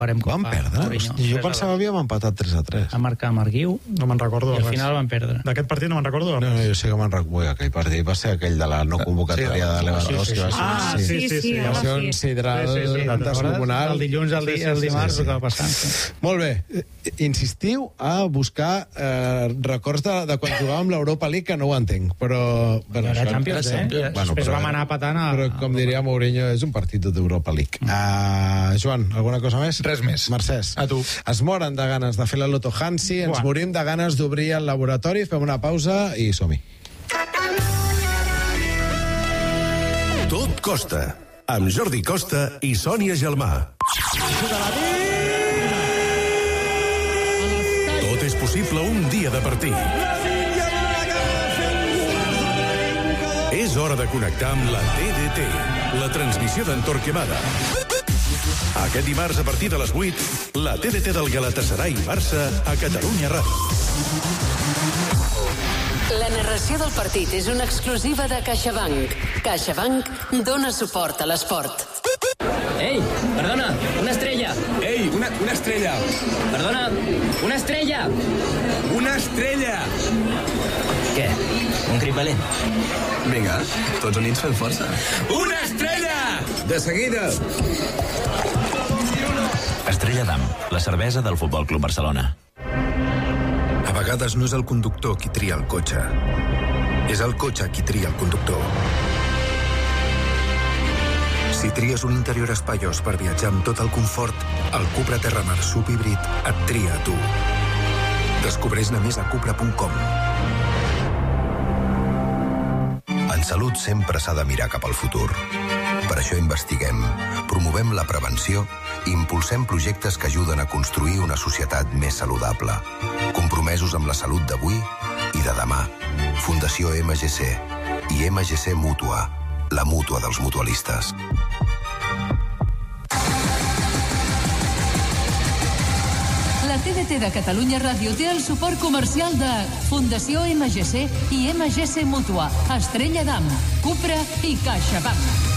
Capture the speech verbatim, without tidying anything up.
Van perdre? Jo pensava que havíem empatat tres a tres. Va marcar Marguiu. No me'n recordo. I al final van perdre. D'aquest partit no me'n recordo. No, jo sé que me'n recordo. Aquell partit va ser aquell de la no convocatòria de Lewandowski. Ah, sí, sí, sí. Emoció sidral descomunal. El dilluns, el dimarts, el que va passar. Molt bé. Insistiu a buscar records de quan jugàvem l'Europa League, que no ho entenc, però... Era Champions, eh? Després vam anar patant a... Però, com diria Mourinho, és un partit d'Europa League. Joan, alguna cosa més? Res més. Mercès. A tu. Es moren de ganes de fer la Loto Hansi, ens morim de ganes d'obrir el laboratori, fem una pausa i som-hi. Tot costa, amb Jordi Costa i Sònia Gelmà. Tot és possible un dia de partit. És hora de connectar amb la T D T, la transmissió d'en Torquemada. Aquest dimarts, a partir de les vuit, la T D T del Galatasaray Barça a Catalunya Ràdio. La narració del partit és una exclusiva de CaixaBank. CaixaBank dona suport a l'esport. Ei, perdona, una estrella. Ei, una, una estrella. Perdona, una estrella. Una estrella. Què? Un crit valent? Vinga, tots units fem força. Una estrella! De seguida. Estrella d'Am, la cervesa del Futbol Club Barcelona. A vegades no és el conductor qui tria el cotxe. És el cotxe qui tria el conductor. Si tries un interior espaiós per viatjar amb tot el confort, el Cupra Terramar Subhíbrid et tria a tu. Descobreix-ne més a cupra punt com. En salut sempre s'ha de mirar cap al futur. Per això investiguem, promovem la prevenció i impulsem projectes que ajuden a construir una societat més saludable. Compromesos amb la salut d'avui i de demà. Fundació M G C i M G C Mútua, la mútua dels mutualistes. La T D T de Catalunya Ràdio té el suport comercial de Fundació M G C i M G C Mútua, Estrella d'Am, Cupra i CaixaBank.